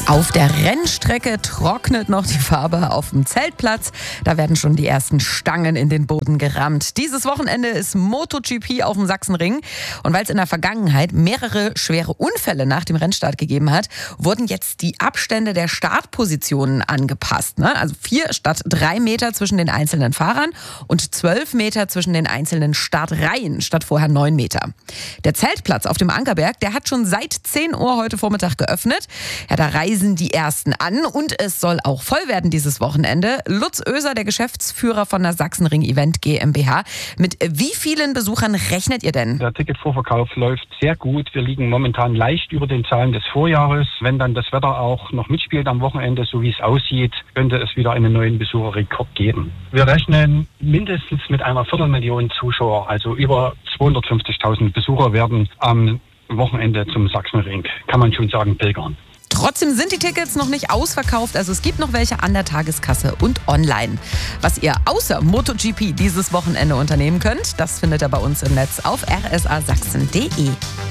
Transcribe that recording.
Auf der Rennstrecke trocknet noch die Farbe auf dem Zeltplatz. Da werden schon die ersten Stangen in den Boden gerammt. Dieses Wochenende ist MotoGP auf dem Sachsenring. Und weil es in der Vergangenheit mehrere schwere Unfälle nach dem Rennstart gegeben hat, wurden jetzt die Abstände der Startpositionen angepasst. Also 4 statt 3 Meter zwischen den einzelnen Fahrern und 12 Meter zwischen den einzelnen Startreihen statt vorher 9 Meter. Der Zeltplatz auf dem Ankerberg, der hat schon seit 10 Uhr heute Vormittag geöffnet. Ja, da reisen die ersten an und es soll auch voll werden dieses Wochenende. Lutz Oeser, der Geschäftsführer von der Sachsenring Event GmbH. Mit wie vielen Besuchern rechnet ihr denn? Der Ticketvorverkauf läuft sehr gut. Wir liegen momentan leicht über den Zahlen des Vorjahres. Wenn dann das Wetter auch noch mitspielt am Wochenende, so wie es aussieht, könnte es wieder einen neuen Besucherrekord geben. Wir rechnen mindestens mit einer Viertelmillion Zuschauer, also über 250.000 Besucher werden am Wochenende zum Sachsenring, kann man schon sagen, pilgern. Trotzdem sind die Tickets noch nicht ausverkauft, also es gibt noch welche an der Tageskasse und online. Was ihr außer MotoGP dieses Wochenende unternehmen könnt, das findet ihr bei uns im Netz auf rsasachsen.de.